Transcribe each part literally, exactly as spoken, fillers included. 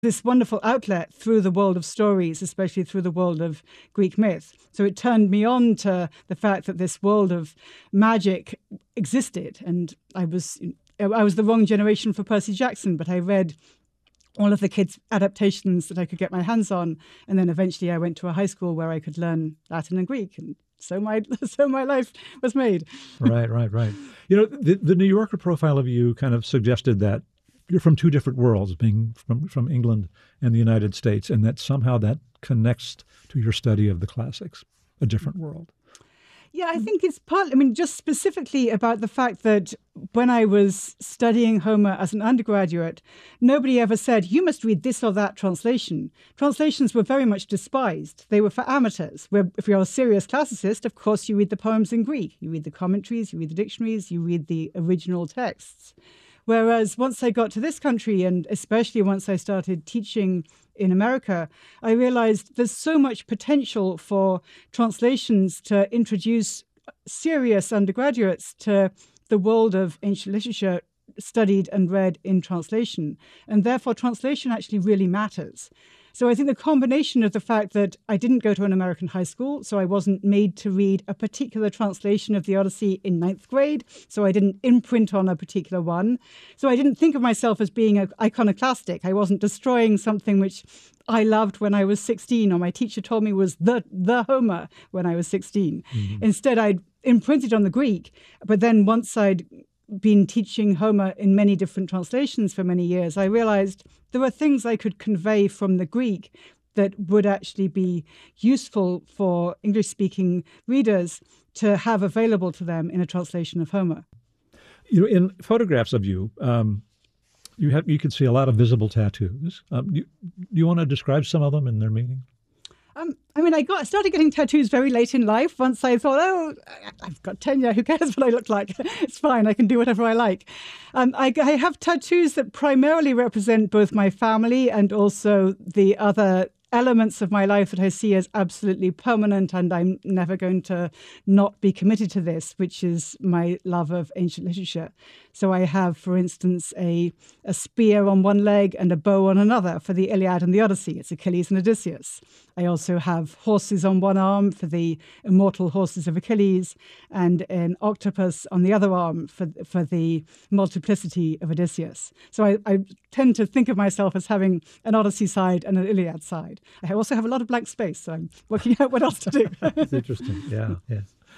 this wonderful outlet through the world of stories, especially through the world of Greek myth. So it turned me on to the fact that this world of magic existed. And I was I was the wrong generation for Percy Jackson, but I read all of the kids' adaptations that I could get my hands on. And then eventually I went to a high school where I could learn Latin and Greek. And so my so my life was made. Right, right, right. You know, the, the New Yorker profile of you kind of suggested that you're from two different worlds, being from, from England and the United States, and that somehow that connects to your study of the classics, a different world. Yeah, I think it's partly, I mean, just specifically about the fact that when I was studying Homer as an undergraduate, nobody ever said, you must read this or that translation. Translations were very much despised. They were for amateurs. Where if you're a serious classicist, of course, you read the poems in Greek. You read the commentaries, you read the dictionaries, you read the original texts. Whereas once I got to this country, and especially once I started teaching in America, I realized there's so much potential for translations to introduce serious undergraduates to the world of ancient literature studied and read in translation. And therefore, translation actually really matters. So I think the combination of the fact that I didn't go to an American high school, so I wasn't made to read a particular translation of the Odyssey in ninth grade, so I didn't imprint on a particular one. So I didn't think of myself as being an iconoclastic. I wasn't destroying something which I loved when I was sixteen, or my teacher told me was the, the Homer when I was sixteen. Mm-hmm. Instead, I'd imprinted on the Greek, but then once I'd been teaching Homer in many different translations for many years, I realized there were things I could convey from the Greek that would actually be useful for English-speaking readers to have available to them in a translation of Homer. You know, in photographs of you, um, you have you can see a lot of visible tattoos. Um, do, you, do you want to describe some of them and their meaning? Um, I mean, I got started getting tattoos very late in life. Once I thought, oh, I've got tenure. Who cares what I look like? It's fine. I can do whatever I like. Um, I, I have tattoos that primarily represent both my family and also the other elements of my life that I see as absolutely permanent, and I'm never going to not be committed to this, which is my love of ancient literature. So I have, for instance, a, a spear on one leg and a bow on another for the Iliad and the Odyssey. It's Achilles and Odysseus. I also have horses on one arm for the immortal horses of Achilles, and an octopus on the other arm for, for the multiplicity of Odysseus. So I, I tend to think of myself as having an Odyssey side and an Iliad side. I also have a lot of blank space, so I'm working out what else to do. That's interesting. Yeah, yeah.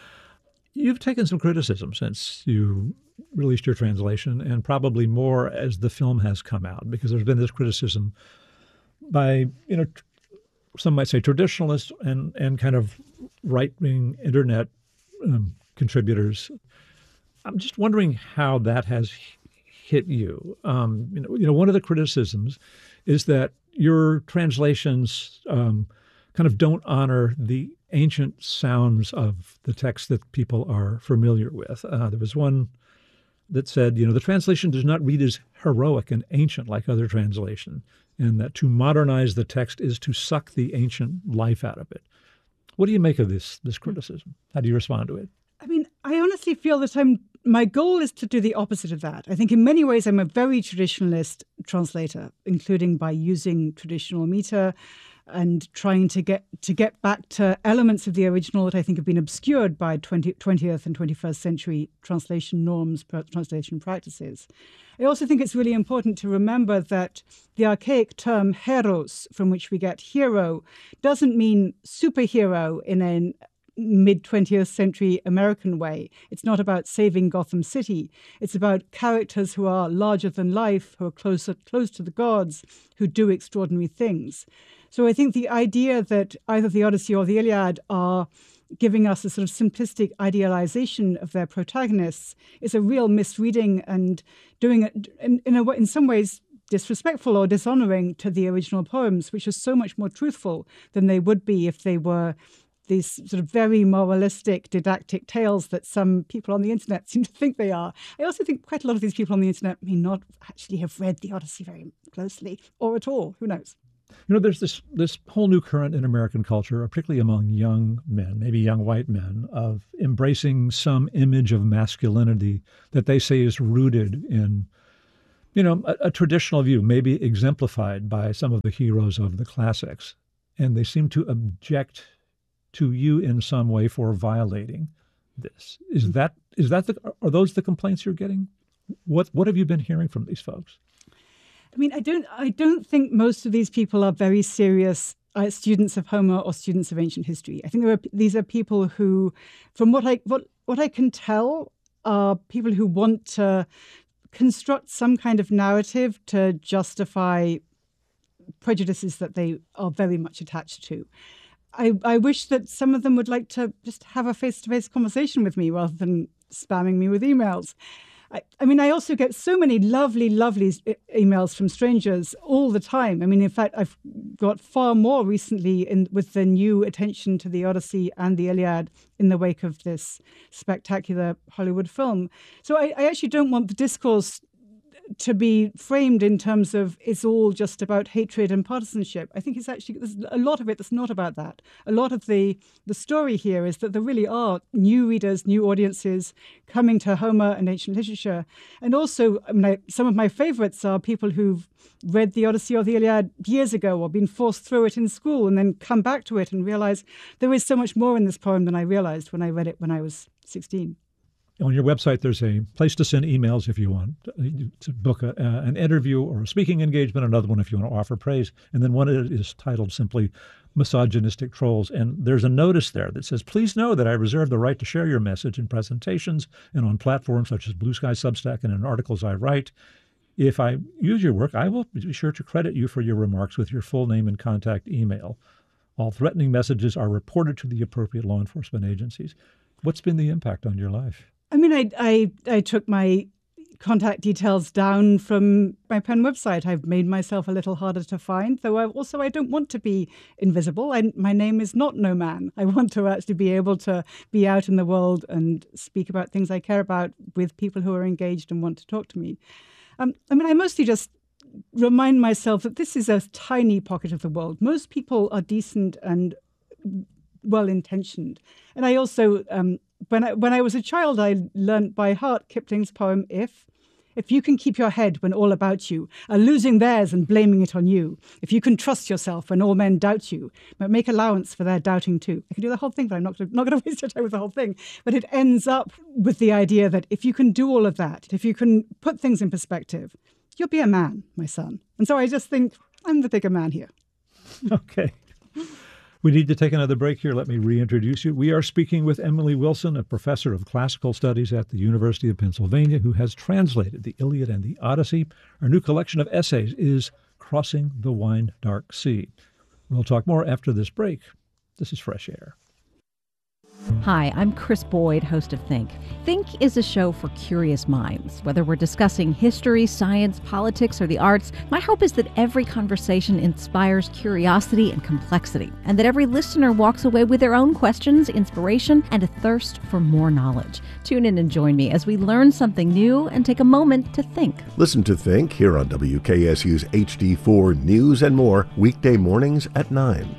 You've taken some criticism since you released your translation, and probably more as the film has come out, because there's been this criticism by, you know, some might say traditionalists and, and kind of right-wing internet um, contributors. I'm just wondering how that has hit you. Um, you know, you know, one of the criticisms is that your translations um, kind of don't honor the ancient sounds of the text that people are familiar with. Uh, there was one that said, you know, the translation does not read as heroic and ancient like other translation, and that to modernize the text is to suck the ancient life out of it. What do you make of this this criticism? How do you respond to it? I mean, I honestly feel that I'm, my goal is to do the opposite of that. I think in many ways I'm a very traditionalist translator, including by using traditional meter and trying to get to get back to elements of the original that I think have been obscured by twentieth and twenty-first century translation norms, translation practices. I also think it's really important to remember that the archaic term heros, from which we get hero, doesn't mean superhero in a mid-twentieth century American way. It's not about saving Gotham City. It's about characters who are larger than life, who are closer, close to the gods, who do extraordinary things. So I think the idea that either the Odyssey or the Iliad are giving us a sort of simplistic idealization of their protagonists is a real misreading and doing it in, in, a, in some ways disrespectful or dishonoring to the original poems, which are so much more truthful than they would be if they were these sort of very moralistic, didactic tales that some people on the internet seem to think they are. I also think quite a lot of these people on the internet may not actually have read the Odyssey very closely or at all. Who knows? You know, there's this this whole new current in American culture, particularly among young men, maybe young white men, of embracing some image of masculinity that they say is rooted in You know, a, a traditional view, maybe exemplified by some of the heroes of the classics, and they seem to object to you in some way for violating this. Is that is that the are those the complaints you're getting? What what have you been hearing from these folks? I mean, I don't I don't think most of these people are very serious uh, students of Homer or students of ancient history. I think there are, these are people who, from what I what what I can tell, are people who want to construct some kind of narrative to justify prejudices that they are very much attached to. I, I wish that some of them would like to just have a face-to-face conversation with me rather than spamming me with emails. I, I mean, I also get so many lovely, lovely emails from strangers all the time. I mean, in fact, I've got far more recently in, with the new attention to the Odyssey and the Iliad in the wake of this spectacular Hollywood film. So I, I actually don't want the discourse to be framed in terms of it's all just about hatred and partisanship. I think it's actually, there's a lot of it that's not about that. A lot of the, the story here is that there really are new readers, new audiences coming to Homer and ancient literature. And also, I mean, I, some of my favorites are people who've read the Odyssey or the Iliad years ago or been forced through it in school and then come back to it and realize there is so much more in this poem than I realized when I read it when I was sixteen. On your website, there's a place to send emails if you want to book a, uh, an interview or a speaking engagement, another one if you want to offer praise, and then one is titled simply Misogynistic Trolls. And there's a notice there that says, please know that I reserve the right to share your message in presentations and on platforms such as Blue Sky, Substack, and in articles I write. If I use your work, I will be sure to credit you for your remarks with your full name and contact email. All threatening messages are reported to the appropriate law enforcement agencies. What's been the impact on your life? I mean, I, I I took my contact details down from my Penn website. I've made myself a little harder to find, though I, also I don't want to be invisible. I, my name is not No Man. I want to actually be able to be out in the world and speak about things I care about with people who are engaged and want to talk to me. Um, I mean, I mostly just remind myself that this is a tiny pocket of the world. Most people are decent and well-intentioned. And I also... Um, When I, when I was a child, I learned by heart Kipling's poem, If. If you can keep your head when all about you are losing theirs and blaming it on you. If you can trust yourself when all men doubt you, but make allowance for their doubting too. I can do the whole thing, but I'm not, not going to waste your time with the whole thing. But it ends up with the idea that if you can do all of that, if you can put things in perspective, you'll be a man, my son. And so I just think I'm the bigger man here. Okay. We need to take another break here. Let me reintroduce you. We are speaking with Emily Wilson, a professor of classical studies at the University of Pennsylvania, who has translated the Iliad and the Odyssey. Our new collection of essays is Crossing the Wine Dark Sea. We'll talk more after this break. This is Fresh Air. Hi, I'm Chris Boyd, host of Think. Think is a show for curious minds. Whether we're discussing history, science, politics, or the arts, my hope is that every conversation inspires curiosity and complexity, and that every listener walks away with their own questions, inspiration, and a thirst for more knowledge. Tune in and join me as we learn something new and take a moment to think. Listen to Think here on W K S U's H D four News and More, weekday mornings at nine.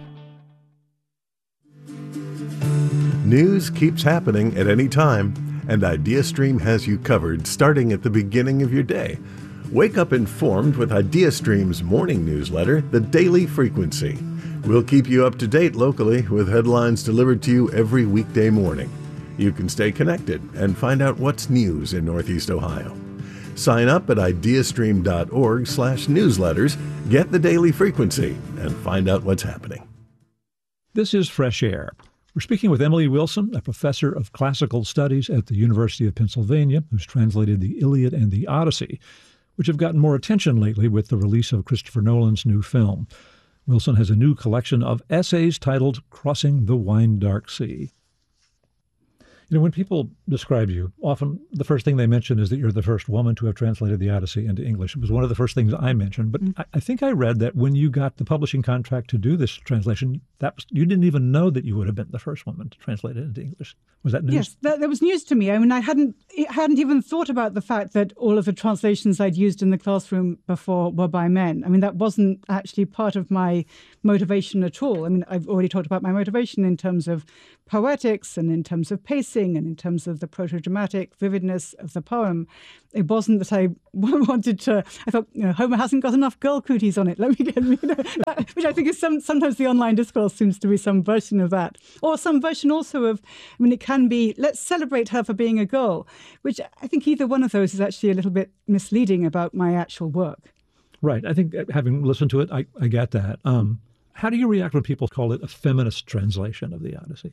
News keeps happening at any time, and IdeaStream has you covered starting at the beginning of your day. Wake up informed with IdeaStream's morning newsletter, The Daily Frequency. We'll keep you up to date locally with headlines delivered to you every weekday morning. You can stay connected and find out what's news in Northeast Ohio. Sign up at ideastream.org slash newsletters, get The Daily Frequency, and find out what's happening. This is Fresh Air. We're speaking with Emily Wilson, a professor of classical studies at the University of Pennsylvania, who's translated the Iliad and the Odyssey, which have gotten more attention lately with the release of Christopher Nolan's new film. Wilson has a new collection of essays titled Crossing the Wine Dark Sea. You know, when people describe you, often the first thing they mention is that you're the first woman to have translated the Odyssey into English. It was one of the first things I mentioned. But mm. I, I think I read that when you got the publishing contract to do this translation, that was, you didn't even know that you would have been the first woman to translate it into English. Was that news? Yes, that, that was news to me. I mean, I hadn't hadn't even thought about the fact that all of the translations I'd used in the classroom before were by men. I mean, that wasn't actually part of my motivation at all. I mean, I've already talked about my motivation in terms of poetics and in terms of pacing and in terms of the proto-dramatic vividness of the poem. It wasn't that I wanted to, I thought, you know, Homer hasn't got enough girl cooties on it. Let me get, you know, which I think is some, sometimes the online discourse seems to be some version of that. Or some version also of, I mean, it can be, let's celebrate her for being a girl, which I think either one of those is actually a little bit misleading about my actual work. Right. I think having listened to it, I, I get that. Um, how do you react when people call it a feminist translation of the Odyssey?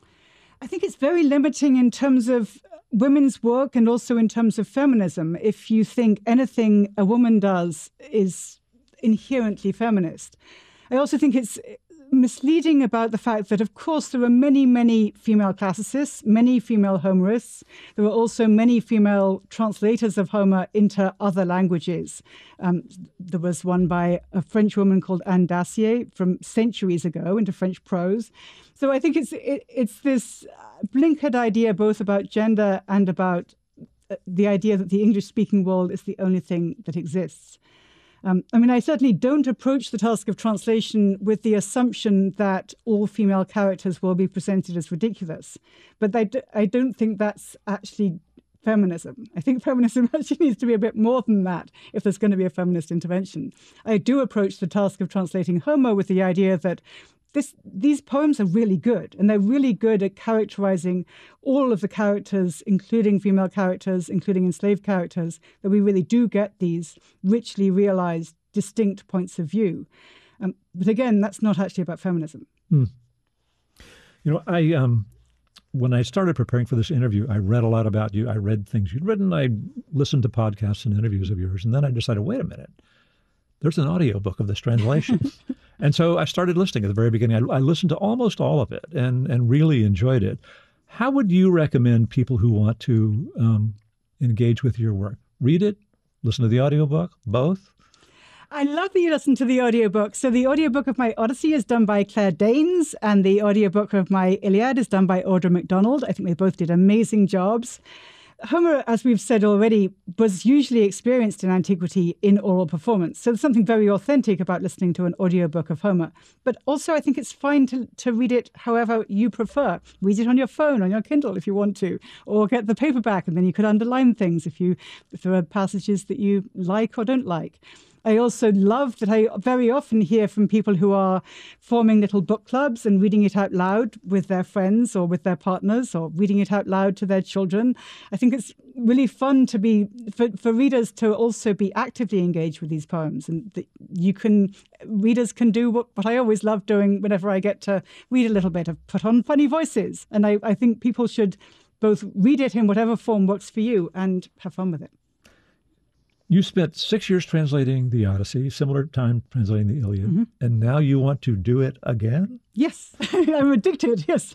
I think it's very limiting in terms of women's work and also in terms of feminism. If you think anything a woman does is inherently feminist. I also think it's misleading about the fact that, of course, there are many, many female classicists, many female Homerists. There are also many female translators of Homer into other languages. Um, there was one by a French woman called Anne Dacier from centuries ago into French prose. So I think it's it, it's this blinkered idea both about gender and about the idea that the English-speaking world is the only thing that exists. Um, I mean, I certainly don't approach the task of translation with the assumption that all female characters will be presented as ridiculous. But I, do, I don't think that's actually feminism. I think feminism actually needs to be a bit more than that if there's going to be a feminist intervention. I do approach the task of translating Homer with the idea that This, these poems are really good, and they're really good at characterizing all of the characters, including female characters, including enslaved characters, that we really do get these richly realized, distinct points of view. Um, but again, that's not actually about feminism. Hmm. You know, I um, when I started preparing for this interview, I read a lot about you. I read things you'd written. I listened to podcasts and interviews of yours, and then I decided, wait a minute, there's an audiobook of this translation. And so I started listening at the very beginning. I, I listened to almost all of it and, and really enjoyed it. How would you recommend people who want to um, engage with your work? Read it? Listen to the audiobook? Both? I love that you listen to the audiobook. So the audiobook of my Odyssey is done by Claire Danes, and the audiobook of my Iliad is done by Audra McDonald. I think they both did amazing jobs. Homer, as we've said already, was usually experienced in antiquity in oral performance. So there's something very authentic about listening to an audiobook of Homer. But also I think it's fine to, to read it however you prefer. Read it on your phone, on your Kindle if you want to, or get the paperback and then you could underline things if you if there are passages that you like or don't like. I also love that I very often hear from people who are forming little book clubs and reading it out loud with their friends or with their partners, or reading it out loud to their children. I think it's really fun to be for, for readers to also be actively engaged with these poems, and that you can readers can do what, what I always love doing whenever I get to read a little bit, of put on funny voices. And I, I think people should both read it in whatever form works for you and have fun with it. You spent six years translating the Odyssey, similar time translating the Iliad, mm-hmm. and now you want to do it again? Yes, I'm addicted, yes.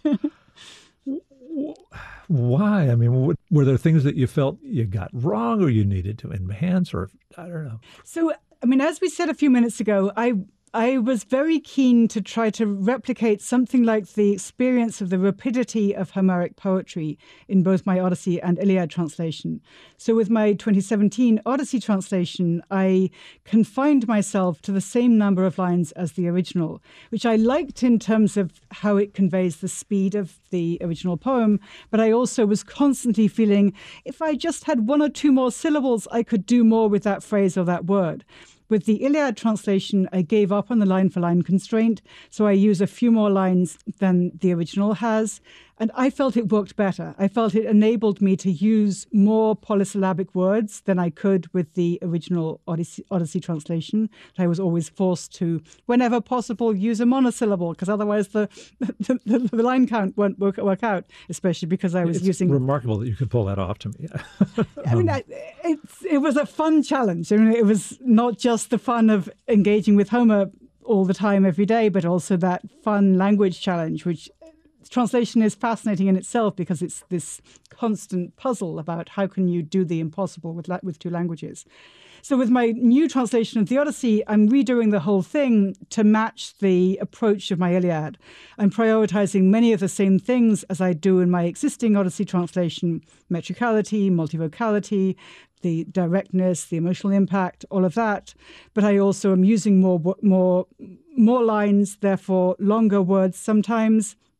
Why? I mean, were there things that you felt you got wrong or you needed to enhance, or I don't know? So, I mean, as we said a few minutes ago, I I was very keen to try to replicate something like the experience of the rapidity of Homeric poetry in both my Odyssey and Iliad translation. So with my twenty seventeen Odyssey translation, I confined myself to the same number of lines as the original, which I liked in terms of how it conveys the speed of the original poem. But I also was constantly feeling if I just had one or two more syllables, I could do more with that phrase or that word. With the Iliad translation, I gave up on the line-for-line constraint, so I use a few more lines than the original has, and I felt it worked better. I felt it enabled me to use more polysyllabic words than I could with the original Odyssey, Odyssey translation. I was always forced to, whenever possible, use a monosyllable, because otherwise the, the, the, the line count won't work, work out, especially because I was it's using... It's remarkable that you could pull that off to me. I mean, I, it's, it was a fun challenge. I mean, it was not just the fun of engaging with Homer all the time, every day, but also that fun language challenge, which translation is fascinating in itself because it's this constant puzzle about how can you do the impossible with with two languages. So with my new translation of the Odyssey, I'm redoing the whole thing to match the approach of my Iliad. I'm prioritizing many of the same things as I do in my existing Odyssey translation: metricality, multivocality, the directness, the emotional impact, all of that. But I also am using more more more lines, therefore longer words sometimes.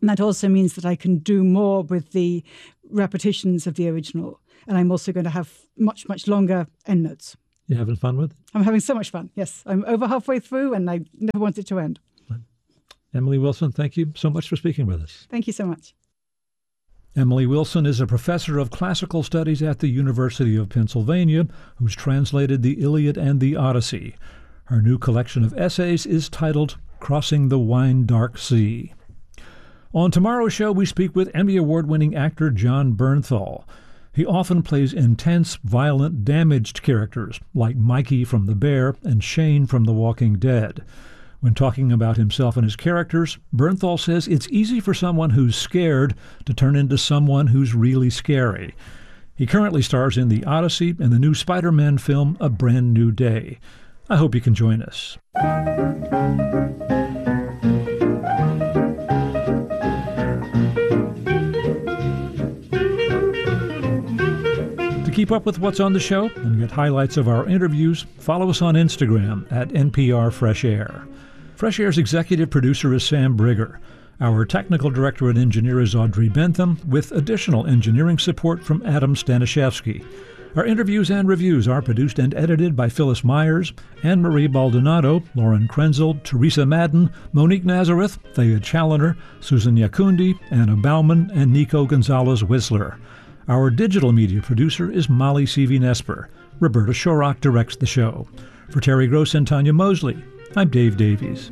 And that also means that I can do more with the repetitions of the original. And I'm also going to have much, much longer endnotes. You having fun with it? I'm having so much fun, yes. I'm over halfway through and I never want it to end. Emily Wilson, thank you so much for speaking with us. Thank you so much. Emily Wilson is a professor of classical studies at the University of Pennsylvania who's translated the Iliad and the Odyssey. Her new collection of essays is titled Crossing the Wine-Dark Sea. On tomorrow's show, we speak with Emmy Award-winning actor Jon Bernthal. He often plays intense, violent, damaged characters like Mikey from The Bear and Shane from The Walking Dead. When talking about himself and his characters, Bernthal says it's easy for someone who's scared to turn into someone who's really scary. He currently stars in The Odyssey and the new Spider-Man film A Brand New Day. I hope you can join us. To keep up with what's on the show and get highlights of our interviews, follow us on Instagram at N P R Fresh Air. Fresh Air's executive producer is Sam Brigger. Our technical director and engineer is Audrey Bentham, with additional engineering support from Adam Staniszewski. Our interviews and reviews are produced and edited by Phyllis Myers, Anne-Marie Baldonado, Lauren Krenzel, Teresa Madden, Monique Nazareth, Thea Challoner, Susan Yakundi, Anna Bauman, and Nico Gonzalez-Whistler. Our digital media producer is Molly Seavy-Nesper. Roberta Shorrock directs the show. For Terry Gross and Tanya Mosley, I'm Dave Davies.